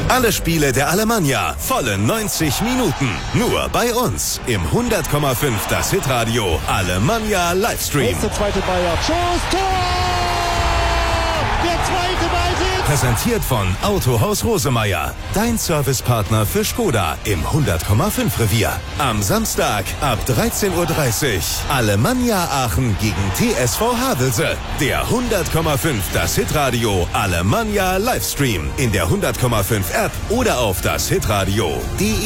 Alle Spiele der Alemannia, volle 90 Minuten. Nur bei uns im 100,5 das Hitradio Alemannia Livestream. Jetzt der zweite Bayer. Schuss, Tor! Der zweite Ball. Präsentiert von Autohaus Rosemeyer. Dein Servicepartner für Skoda im 100,5 Revier. Am Samstag ab 13:30 Uhr. Alemannia Aachen gegen TSV Havelse. Der 100,5 das Hitradio Alemannia Livestream. In der 100,5 App oder auf das hitradio.de.